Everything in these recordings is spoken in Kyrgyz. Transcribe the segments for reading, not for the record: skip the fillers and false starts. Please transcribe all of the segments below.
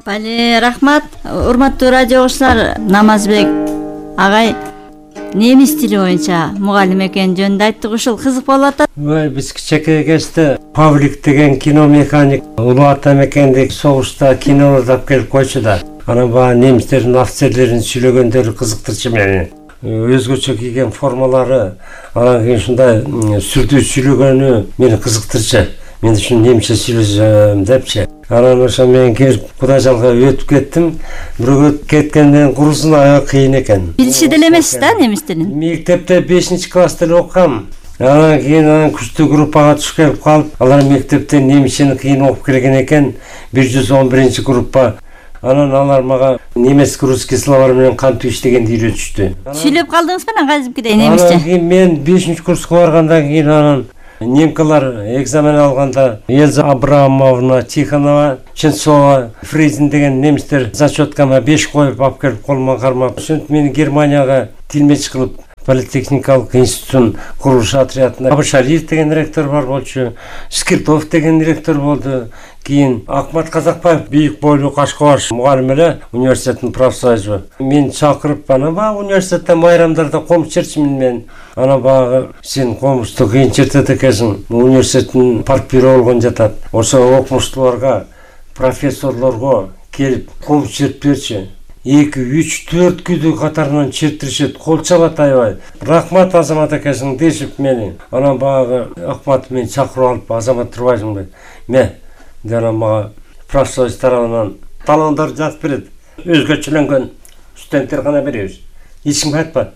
Бали, рахмат. Урматтуу радио угуучулар, Намазбек агай немис тили боюнча мугалим экени жөнүндө айттык, ушул кызык болуп атат. Биз кичинекей кезде Павлик деген кино механик улуу атам экенди согушта кинолордап келип койчу да. Анан баягы немистердин офицерлерин сүйлөгөндөрү кызыктырчу мени. Өзгөчө кийген формалары, анан кийин ушундай сүрдүү сүйлөгөнү мени кызыктырчу. Мен ушун немисче сүйлөсөм депчи. Анан ошо мен келип Кудайжалга өтүп кеттим. Бирок өтүп кеткенден курусун аябай кыйын экен. Билиши деле эмессиз да немис тилин? Мектепте 5-класста эле окугам. Анан кийин күчтүү группага түшүп калып, алар мектептен немисчени кыйын окуп келген экен. 111-группа. Анан алар мага немец-русский словар менен кантип иштегенди үйрөтүштү. Сүйлөп калдыңызбы анан казимкидей немисче? Анан кийин мен 5-курска баргандан кийин анан немкалар экзамен алганда Эльза Абрамовна Тихонова, Ченцова, Фризин деген немистер зачеткама 5 коюп алып келип колума кармап, ошентип мени Германияга тилмеч кылып политехникалык институттун курулуш отрядына Абашалиев деген ректор бар болчу, Скиртов деген ректор болду. Кийин Акмат Казакбаев бийик бойлуу Кашкабаш мугалим эле университеттин профсоюзу. Мен чакырып анан баягы университетте майрамдарда комуз чертчимин мен. Анан баягы сен комузду кыйын чертет экенсиң. Университеттин партбюро болгон жатат. Ошо окумуштууларга, профессорлорго келип комуз чертип берчи. 2, 3, 4 күдү катарынан чертиришет, кол чабат аябай. Рахмат Азамат экенсиң дешип мени. Анан баягы Акмат мени чакырып алып, Азамат турбайсыңбы? Анан мага профсоюз тарабынан талондар жазып берет. Өзгөчөлөнгөн студенттер гана беребиз. Эч ким айтпа.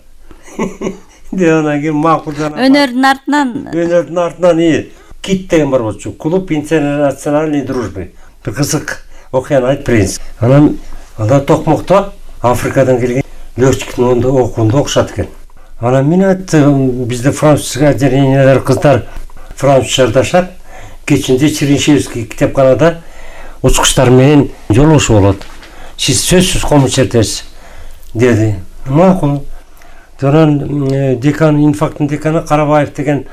Анан кийин макул жана. Өнөрдүн артынан Кит деген бар болчу. Клуб интернациональной дружбы. Бир кызык окуяны айтып берейин. Анан анда Токмокто Африкадан келген летчиктин окуунда окушат экен. Анан мен айттым, бизде французский отделениялар кыздар французча жашат. Кечинде Чернышевский китепканада учкучтар менен жолугушуу болот. Сиз сөзсүз комуз чертесиз деди. Макул. Анан декан, инфактын деканы Карабаев деген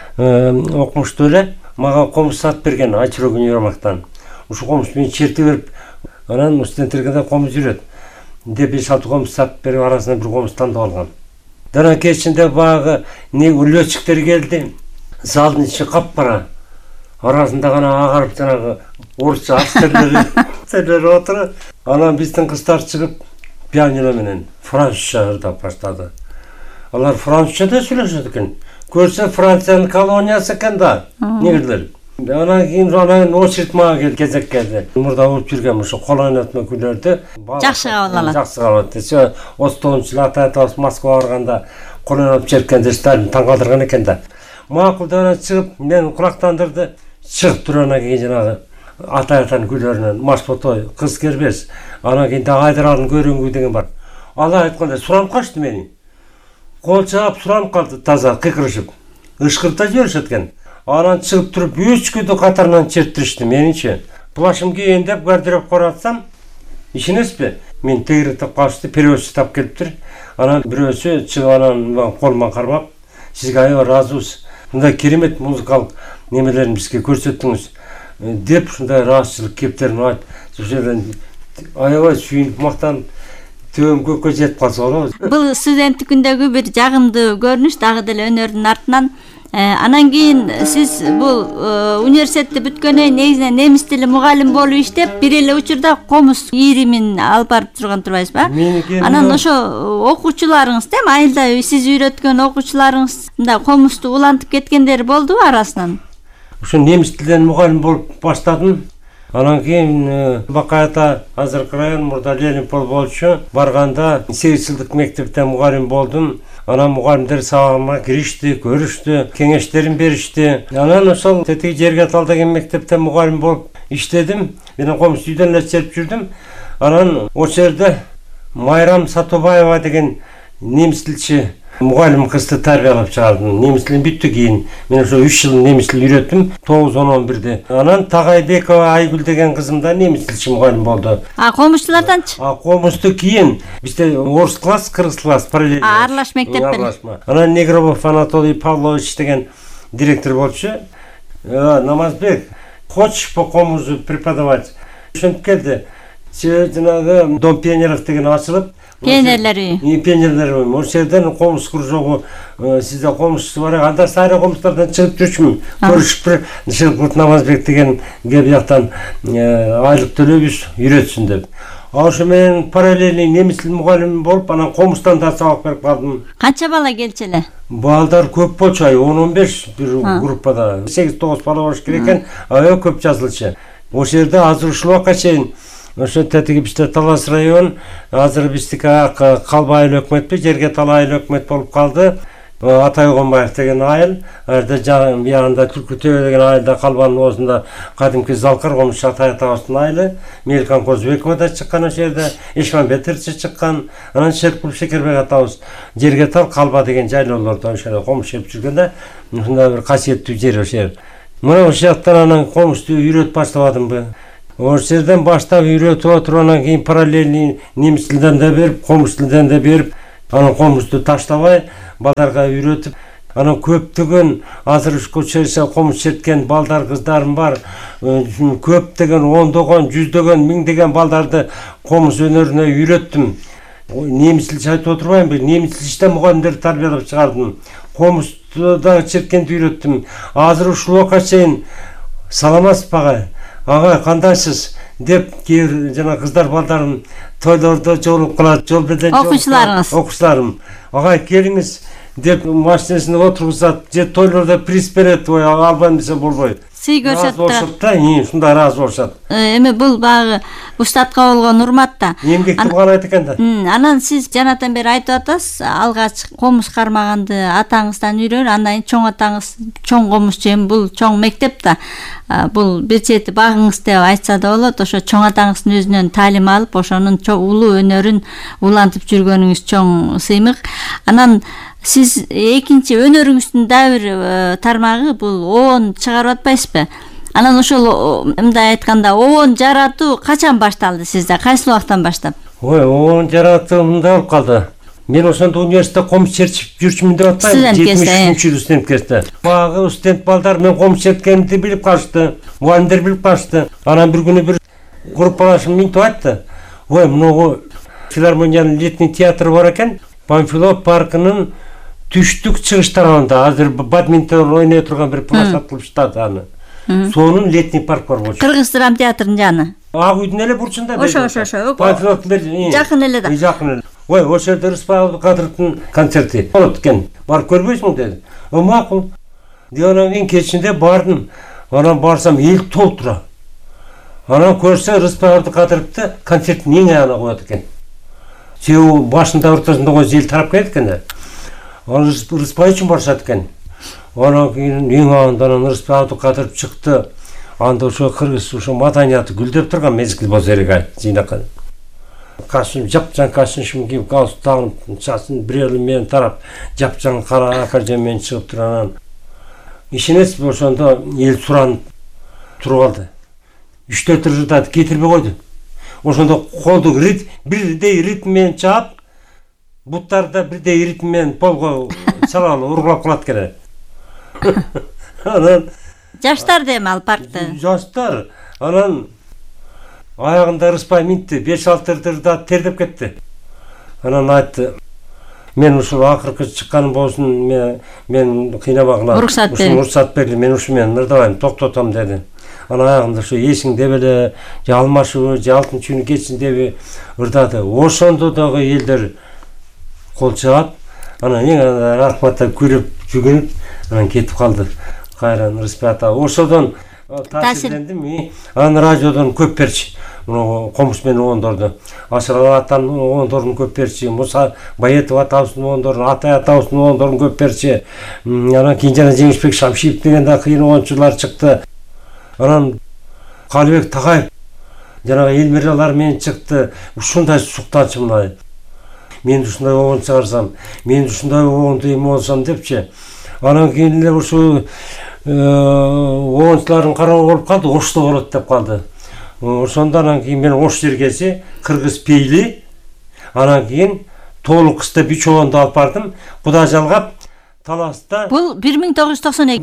окумуштуу эле мага комуз сатып берген Айчурок универмактан. Ушул комузду мен чертип берип, анан студенттерге да комуз үйрөт. Деп 5-6 комуз сатып берип, арасынан бир комуз тандап алгам. Анан кечинде баягы летчиктер келди. Залдын ичи капкара. Арасында гана агарып жанагы орусча офицерлер отуруп, анан биздин кыздар чыгып пианино менен французча ырдап баштады. Алар французчада сүйлөшөт экен. Көрсө Франциянын колониясы экен да, негрлер. Анан кийин очередь мага келди, кезек келди. Мурда окуп жүргөн ошо кол ойнотмо күйлөрдү жакшы кабыл алат. Жакшы кабыл алат. 39-жылы ата-атабыз Москвага барганда кол ойноп черткенде Сталин таң калтырган экен да. Макулдан чыгып, мен кулактандырды. Чыгып турана кийин жанагы ата-атанын күйлөрүнөн Машботой, Кыз кербес, анан кийин Айдаралдын көрүнгү деген бар. Алар айтканда суранып калышты мени. Кол чаап суранып калды таза кыйкырышып. Ышкырта жиберишет экен. Анан чыгып туруп 3 күдү катарынан чертиришти меничи. Плашым кийин деп гардероб каратсам, ишенесизби? Мен тегиретип калышты, переводчу тап келиптир. Анан бирөөсү чыгып анан колума кармап, сизге аябай ыраазыбыз. Мындай керемет музыкалык немелерин бизге көрсөттүңүз деп ушундай ыраазычылык кептерин айтып, ошол аябай сүйүнүп мактанып төбөм көккө жетип калса болобу. Бул студенттик күндөгү бир жагымдуу көрүнүш, дагы деле өнөрдүн артынан. Анан кийин сиз бул университетти бүткөндөн негизинен немис тили мугалим болуп иштеп, бир эле учурда комуз ийримин алып барып турган турбайсызбы? Анан ошо окуучуларыңыз эми айылда сиз үйрөткөн окуучуларыңыз мындай комузду улантып кеткендери болдубу арасынан? Ошо немис тилинен мугалим болуп баштадым. Анан кийин Бакайата азыркы район мурда Ленинпол болчу. Барганда 8 жылдык мектепте мугалим болдум. Анан мугалимдер сабагыма киришти, көрүштү, кеңештерин беришти. Анан ошол тетиги жерге тал деген мектепте мугалим болуп иштедим. Мен комуз үйдөн эле чертип жүрдүм. Анан ошол жерде Майрам Сатубаева деген немис тилчи мугалим кызды тарбиялап чыгардым. Немис тилин бүттү кийин. Мен ошо 3 жыл немис тилин үйрөттүм, 9-11-де. Анан Тагайбекова Айгүл деген кызым да немис тилчи мугалим болду. Комузчуларданчы? Комузду кийин бизде орус класс, кыргыз класс параллельно. Аралаш мектептер. Анан Негробов Анатолий Павлович деген директор болчу. Намазбек, хочешь по комузу преподавать? Ошентип келди. жанагы Дом пионеров деген ачылып, Пионерлер үйү. Пионерлер үйү. Ошол жерден комуз кружогу, сизде комузчу бар, анда сайра комуздардан чыгып жүрчүмүн. Көрүшүп бир Шелкурт Намазбек деген кеп жактан айлык төлөйбүз, үйрөтсүн деп. Ошо менен параллельный немис тил мугалими болуп, анан комуздан да сабак берип калдым. Канча бала келчү эле? Балдар көп болчу, 10-15 бир группада. 8-9 бала болуш керек экен, аябай көп жазылчу. Ошол жерде азыр ушул убакка чейин ошо тетиги бизде Талас район, азыр биздики Калбайыл өкмөтпү, жерге талайыл өкмөт болуп калды. Атай Огонбаев деген айыл, жерде жанында Түлкү Төбө деген айылда Калбанын оозунда кадимки Залкар комузчу Атай атабыздын айылы, Мелкан Козбекова да чыккан ошол жерде, Ишманбетович чыккан, анан Шеркул Шекербек атабыз жерге тал Калба деген жайлоолордо ошол комуз чеп жүргөндө, ушундай бир касиеттүү жер ошол жер. Мына ошол жактан анан комузду үйрөтүп баштабадымбы? Ошол жерден баштап үйрөтүп отуруп, анан кийин параллельный немис тилден да берип, комуз тилден да берип, анан комузду таштабай балдарга үйрөтүп, анан көптөгөн азыр ушул комуз черткен балдар, кыздарым бар. Көптөгөн ондогон, жүздөгөн, миңдеген балдарды комуз өнөрүнө үйрөттүм. Немис тил айтып отурбайбы? Немис тил мугалимдерди тарбиялап чыгардым. Комузду да черткенди үйрөттүм. Азыр ушул убакка чейин саламатсызбы агай? Агай кандайсыз деп кээ жана кыздар балдарым тойлордо жолугуп калат, жол беден окуучуларым. Агай келиңиз деп машинасына отургузат, же тойлордо приз берет, албайм десе болбойт. Сый көрсөтүп турат да, ушундай ыраазы болушат. Эми бул багы уштатка болгон урмат да. Эмгекти кылган экен да. Анан сиз жанатан бери айтып атасыз, алгач комуз кармаганды атаңыздан үйрөнүп, андан кийин чоң атаңыз чоң комузчу, эми бул чоң мектеп да. Бул бир чети багыңыз деп айтса да болот. Ошо чоң атаңыздын өзүнөн таалим алып, ошонун улуу өнөрүн улантып жүргөнүңүз чоң сыймык. Анан сиз экинчи өнөрүңүздүн да бир тармагы бул оон чыгарып атпайсызбы? Анан ошол мындай айтканда оон жаратуу качан башталды сизде? Кайсы убактан баштап? Оон жаратуу мындай болуп калды. Мен ошондо университетте комуз чертип жүрчүмүн деп атпайбы? 73-жылы студент кезде. Багы студент балдар мен комуз черткенимди билип калышты. Мугалимдер билип калышты. Анан бир күнү бир группалашым минтип айтты. Могу филармониянын летний театры бар экен. Панфилов паркынын түштүк чыгыш тарабында азыр бадминтон ойной турган бир площадка кылышты аны. Сонун летний парк бар болчу. Кыргыз драма театрынын жаны. Ак үйдүн эле бурчунда. Ошо. Панфиловдун жакын эле да. Жакын эле. Ошол жерде Рыспай Абдыкадыровдун концерти болот экен. Барып көрбөйсүңбү деди. Макул. Анан кийин кечинде бардым. Анан барсам эл толтура. Анан көрсө Рыспай Абдыкадыровду концерттин эң аягына коет экен. Себеби башында ортосунда койсо эл тарап кетет экен. Анан Рыспай үчүн барышат экен. Анан кийин эң аягында Рыспай Абдыкадыров чыкты. Анда ошо кыргыз ошо маданияты гүлдөп турган мезгил болсо керек жыйнакка. Кашын жапжан кашын кийип галстук тагып, чачын бирөөлү менен тарап, жапжан кара акаржан менен чыгып турган. Ишенесизби, ошондо эл суранып туруп алды. 3-4 ырдады, кетирбей койду. Ошондо колду бирдей ритм менен чаап, буттарда бирдей ритм менен полго чалалы ургулап калат экен. Анан жаштар дем ал паркты. Жаштар. Анан аягында Рыспай минтти, 5-6 ырдады, тердеп кетти. Анан айтты, мен ушул акыркы чыкканым болсун, мен кыйнабагыла. Уруксат берди, мен ушу менен ырдабайм, токтотом деди. Анан аягында ошо эсиңдеби эле, же алмашыбы, же алтынчы күнү кечиндеби ырдады. Ошондо дагы элдер кол чаап, анан эң рахматтап күлүп, жүгүнүп, анан кетип калды. Кайран Рыспай ата. Ошодон таасирлендим. Анан радиодон көп берчи. Комуз менен оондорду. Ашырал атанын оондорун көп берчи. Муса Баетов атабыздын оондорун, Атай атабыздын оондорун көп берчи. Анан кийин жана Жеңишбек Шамшиев деген да кыйын оончулар чыкты. Анан Калыбек Тагаев жана Элмиралар менен чыкты. Ушундай суктанчы мына. Мен ушундай оон чыгарсам, мен ушундай оонду эме болсом депчи. Анан кийин эле ушу оончулардын карабы болуп калды, Ошто болот деп калды. Ошондо анан кийин мен Ош жергеси, Кыргыз пейли, анан кийин толук кыстап 3 оонду алып бардым. Куда жалгап Таласта. Бул 1992.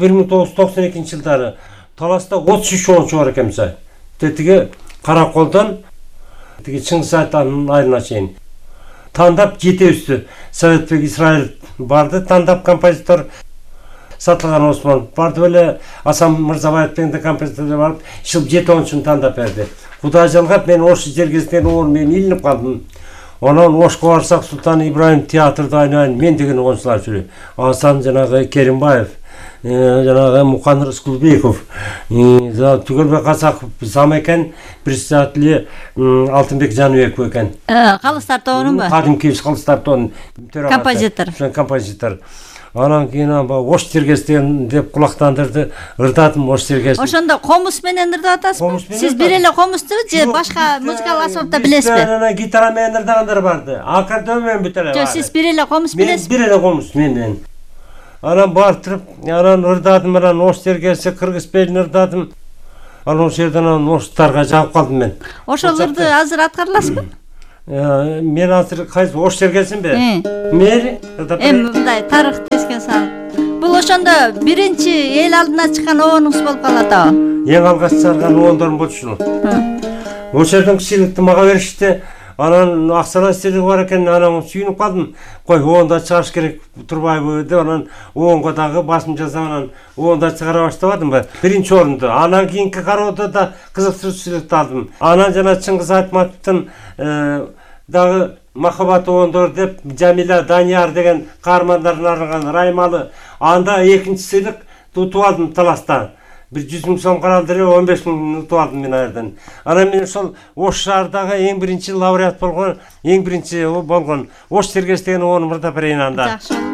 1992 жылдары Таласта 33 оончу бар экен мисалы. Тетиги Караколдон тиги Чыңгыз Айтанын айылына чейин тандап жетеусү Советбек Исраил барды, тандап композитор Сатылган Осмон барды эле, Асан Мырзабаев деген композитор барып, шыл 7-10 тандап берди. Кудай жалгап мен Ош жергесинен мен илинип калдым. Ondan Oşko varsak Sultan İbrahim tiyatroda aynayın men деген oyuncular жүрü. Асан жанагы Керимбаев, жанагы Мукан Рыскулбеков, Түгелбек Казаков, Замекен, председатели Алтынбек Жаныбеков экен. Калыстар тобунун ба? Кадимки Калыстар тобунун композитор. Анан кийин Ош тергестен деп кулактандырды, ырдадым Ош тергес. Ошондо комуз менен ырдап атасызбы? Сиз бир эле комузду же башка музыкалык аспапта билесизби? Анан гитара менен ырдагандар барды. Аккордеон менен бүт эле. Жок, сиз бир эле комуз билесизби? Мен бир эле комуз менен. Анан бартырып, анан ырдадым, анан Ош тергеси Кыргыз белин ырдадым. Анан ошол жерден Оштарга жагып калдым мен. Ошол ырды азыр аткара аласызбы? Мен азыр кайсы Ош тергесинби? Мери ырдап. Мындай тарыхты эске салып. Бул ошондо биринчи эл алдына чыккан оборуңуз болуп калат да. Эң алгач чыгарган обондорум болчу. Ошол жерден кичиликти мага беришти. Анан аксалай стили бар экен, анан сүйүнүп калдым. Кой, обонда чыгарыш керек турбайбы деп, анан обонго дагы басым жасап, анан обонда чыгара баштабадым. Биринчи орунду. Анан кийинки кароодо да кызыктыруучулукту алдым. Анан жана Чыңгыз Айтматовдун дагы Махаббат обондор деп Жамиля Данияр деген каармандардын аралган Раймалы. Анда экинчи сыйлык утуп алдым таласта. 100 000 сом каралды эле, 15 000 утуп алдым мен айрдан. Анан мен ошол Ош шаардагы эң биринчи лауреат болгон, эң биринчи болгон Ош тергес деген оонун ырдап берейин анда. Жакшы.